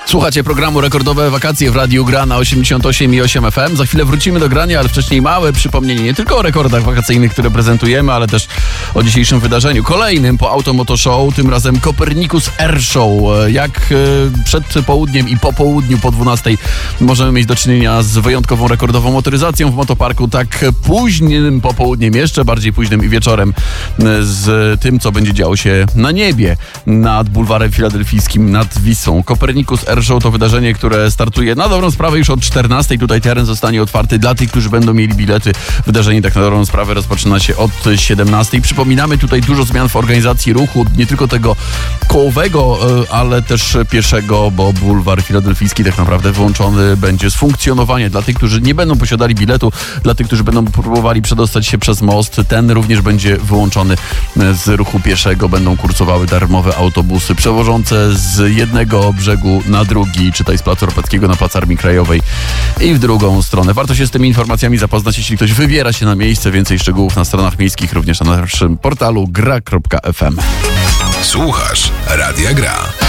Słuchacie programu Rekordowe Wakacje w Radiu Gra na 88,8 FM. Za chwilę wrócimy do grania, ale wcześniej małe przypomnienie nie tylko o rekordach wakacyjnych, które prezentujemy, ale też o dzisiejszym wydarzeniu. Kolejnym po Automoto Show, tym razem Copernicus Air Show. Jak przed południem i po południu, po 12 możemy mieć do czynienia z wyjątkową rekordową motoryzacją w motoparku, tak późnym popołudniem, jeszcze bardziej późnym i wieczorem z tym, co będzie działo się na niebie, nad bulwarem filadelfijskim, nad Wisłą. Copernicus Air Show to wydarzenie, które startuje na dobrą sprawę już od 14. Tutaj teren zostanie otwarty dla tych, którzy będą mieli bilety. Wydarzenie tak na dobrą sprawę rozpoczyna się od 17. Przypominamy tutaj dużo zmian w organizacji ruchu, nie tylko tego kołowego, ale też pieszego, bo bulwar filadelfijski tak naprawdę wyłączony będzie z funkcjonowania. Dla tych, którzy nie będą posiadali biletu, dla tych, którzy będą próbowali przedostać się przez most, ten również będzie wyłączony z ruchu pieszego. Będą kursowały darmowe autobusy przewożące z jednego brzegu na drugi, czytaj z Placu Ropeckiego na Plac Armii Krajowej i w drugą stronę. Warto się z tymi informacjami zapoznać, jeśli ktoś wybiera się na miejsce. Więcej szczegółów na stronach miejskich, również na naszym portalu gra.fm. Słuchasz Radia Gra.